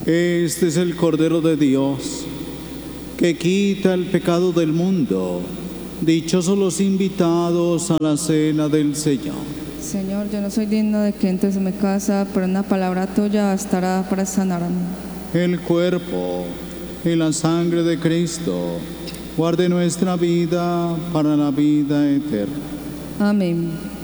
Este es el Cordero de Dios, que quita el pecado del mundo. Dichosos los invitados a la cena del Señor. Señor, yo no soy digno de que entres en mi casa, pero una palabra tuya bastará para sanarme. El cuerpo y la sangre de Cristo guarde nuestra vida para la vida eterna. Amén.